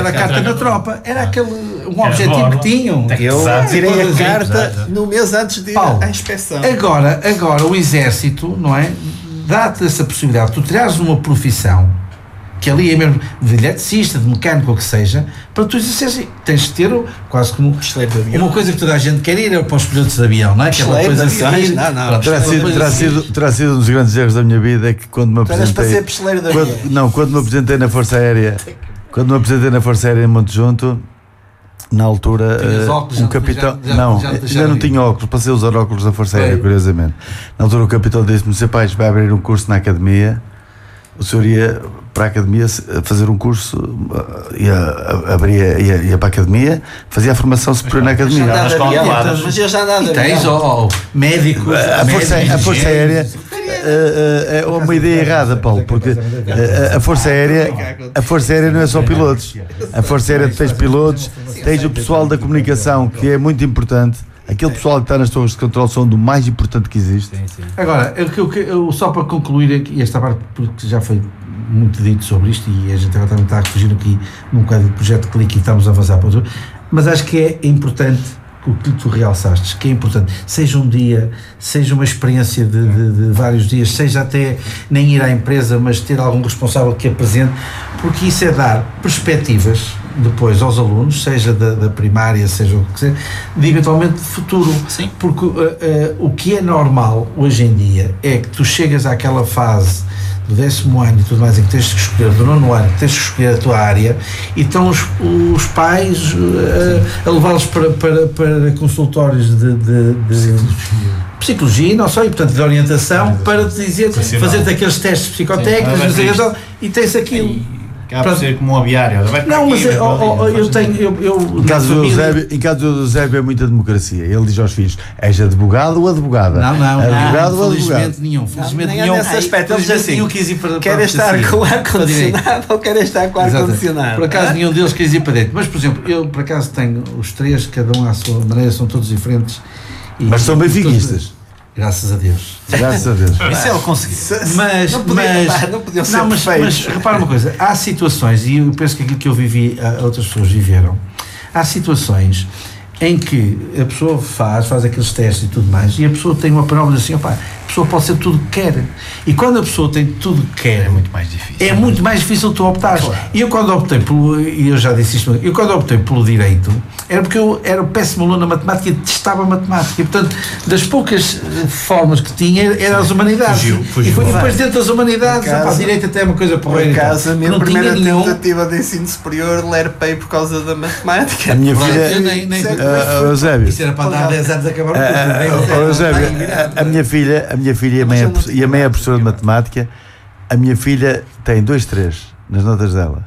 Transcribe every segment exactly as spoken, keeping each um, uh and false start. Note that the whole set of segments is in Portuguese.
a carta na tropa. Era aquele um objetivo que tinham. Eu tirei a carta no mês antes de ir à inspeção. Agora, agora o exército, não é? Dá-te essa possibilidade. Tu tirares uma profissão que ali é mesmo de eletricista, de mecânico, ou que seja, para tu exerceres, tens de ter quase como uma coisa que toda a gente quer ir é para os pilotos de avião, não é? Aquela coisa a seguir. Não, não, terá sido, terá, sido, terá sido um dos grandes erros da minha vida é que quando me apresentei. Para ser pistoleiro de quando, não, quando me apresentei na Força Aérea, quando me apresentei na Força Aérea em Monte Junto, na altura, uh, óculos, um capitão. Já, já, não, já, já ainda não tinha óculos, passei a usar óculos da Força Aérea, curiosamente. Na altura, o capitão disse-me: "Seu pai vai abrir um curso na academia, o senhor ia para a academia fazer um curso, ia, abria, ia, ia para a academia, fazia a formação superior na academia." Mas, avião, mas eu já andava de tens oh, médico, a Força, a Força Aérea uh, é uma ideia errada, Paulo, porque uh, a Força Aérea a Força Aérea não é só pilotos. A Força Aérea tens pilotos, tens o pessoal da comunicação, que é muito importante. Aquele pessoal que está nas torres de controle são do mais importante que existe. Sim, sim. Agora, eu, eu, eu, só para concluir esta parte, porque já foi muito dito sobre isto e a gente agora também está a fugir aqui num bocado do projeto Clique e estamos a avançar para outro, mas acho que é importante o que tu realçaste, que é importante, seja um dia, seja uma experiência de, de, de vários dias, seja até nem ir à empresa, mas ter algum responsável que apresente, porque isso é dar perspectivas depois aos alunos, seja da, da primária, seja o que seja, de eventualmente de futuro. Sim. Porque uh, uh, o que é normal hoje em dia é que tu chegas àquela fase do décimo ano e tudo mais, em que tens que escolher, do nono ano, que tens que escolher a tua área, e estão os, os pais uh, a levá-los para, para, para consultórios de, de, de psicologia, não só, e portanto de orientação, para te dizer, fazer-te aqueles testes psicotécnicos, sim, e tens aquilo. Acaba por ser como um aviário. Não, mas eu, eu, eu tenho. Eu, eu, em, caso do Eusébio, em caso do Eusébio é muita democracia. Ele diz aos filhos: és advogado ou advogada? Não, não, advogado não, ou felizmente advogado? nenhum. Felizmente não, nenhum. Nesse aspecto, eles assim: para, quer estar com o ar-condicionado ou quer estar com o ar-condicionado? Por acaso, nenhum deles quis ir para dentro. Mas, por exemplo, eu por acaso tenho os três, cada um à sua maneira, são todos diferentes. E, mas são benfiquistas. Graças a Deus. Graças a Deus. Isso é o conseguir. Mas, não podia, mas, não podiam ser não, mas, mas repara uma coisa, há situações, e eu penso que aquilo que eu vivi, outras pessoas viveram, há situações em que a pessoa faz, faz aqueles testes e tudo mais, e a pessoa tem uma palavra assim, opá, a pessoa pode ser tudo que quer. E quando a pessoa tem tudo que quer, é muito mais difícil. É muito mais difícil tu optares. Claro. E eu quando optei pelo, e eu já disse isto, eu quando optei pelo direito, era porque eu era péssimo aluno na matemática e detestava matemática. E portanto, das poucas formas que tinha, eram as humanidades. Fugiu, fugiu. E, foi, e depois dentro das humanidades, a direito até é uma coisa porreira. Por acaso, a minha não primeira tinha tentativa nenhum... de ensino superior, ler P E I por causa da matemática. A minha filha... Eu nem, nem, uh, Eusébio. Isso era para dar dez anos a acabar o curso. Eusébio, a minha filha, a minha filha e a mãe, e a mãe é professora de matemática. A minha filha tem dois três nas notas dela.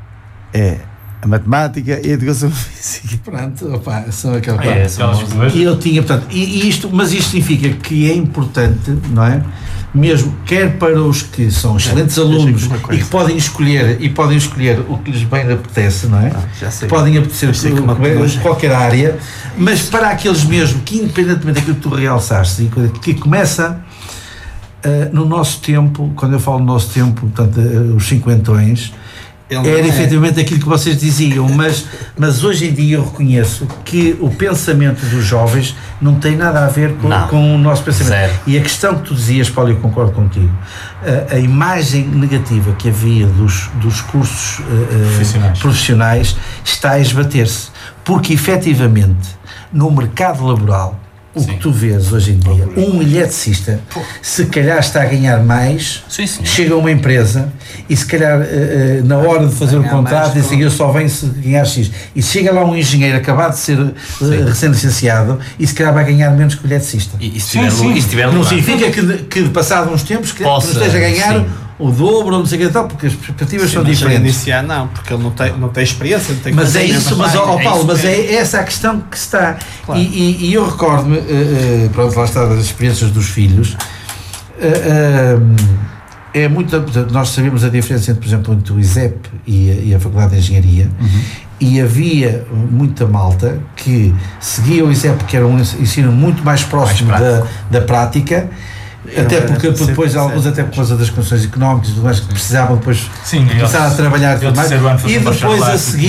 É a matemática e a educação física. Pronto, opa, são aquelas é, coisas. E eu tinha, portanto, e, e isto, mas isto significa que é importante, não é? Mesmo, quer para os que são excelentes é, alunos e que podem escolher, e podem escolher o que lhes bem apetece, não é? Ah, podem apetecer que, que, qualquer área, mas para aqueles mesmo que, independentemente daquilo que tu realçaste, que começa uh, no nosso tempo, quando eu falo no nosso tempo, portanto, uh, os cinquentões, era é. efetivamente aquilo que vocês diziam, mas, mas hoje em dia eu reconheço que o pensamento dos jovens não tem nada a ver com, com o nosso pensamento. Zero. E a questão que tu dizias, Paulo, eu concordo contigo, a, a imagem negativa que havia dos, dos cursos uh, profissionais. profissionais está a esbater-se, porque efetivamente no mercado laboral o sim. que tu vês hoje em dia, um eletricista, se calhar está a ganhar mais, sim, sim. chega a uma empresa e se calhar uh, uh, na hora de fazer o contrato diz assim, eu só venho se ganhar X, e chega lá um engenheiro acabado de ser uh, recém-licenciado e se calhar vai ganhar menos que o eletricista. E, e se tiver, sim, sim. E se tiver não significa que, que de passado uns tempos que Possa, não esteja a ganhar sim. o dobro ou não sei o que tal, porque as perspectivas sim, são diferentes. Iniciar não, porque ele não tem, não tem experiência, não tem mas é isso, mas ó, é Paulo, isso mas é essa a questão que está, claro. e, e, e eu recordo-me, uh, uh, pronto, lá está das experiências dos filhos, uh, uh, é muito, nós sabemos a diferença entre, por exemplo, entre o I S E P e a, e a Faculdade de Engenharia, uhum. e havia muita malta que seguia o I S E P, que era um ensino muito mais próximo mais da, da prática, até porque depois alguns até por causa das condições económicas e tudo mais que precisavam depois sim, começar a trabalhar e tudo mais, e depois a seguir